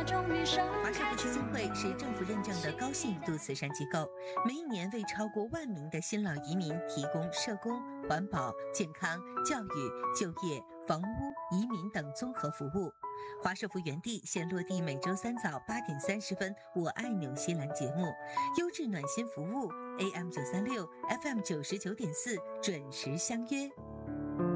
华社福基金会是政府认证的高信誉度慈善机构，每一年为超过1万名的新老移民提供社工、环保、健康、教育、就业、房屋、移民等综合服务。华社福原地现落地每周3早8点30分，我爱纽西兰节目，优质暖心服务 ，AM936，FM99.4，准时相约。